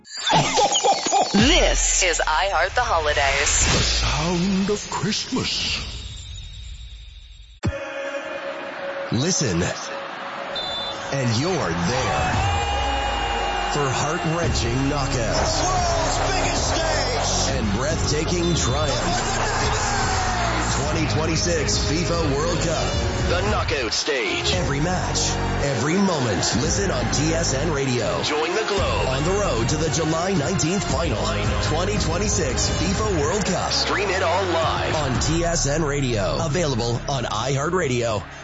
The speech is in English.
This is I Heart the Holidays. The sound of Christmas. Listen, and you're there for heart-wrenching knockouts, the world's biggest stage, and breathtaking triumph. 2026 FIFA World Cup, the knockout stage. Every match, every moment. Listen on TSN Radio. Join the globe on the road to the July 19th final. 2026 FIFA World Cup. Stream it all live on TSN Radio. Available on iHeartRadio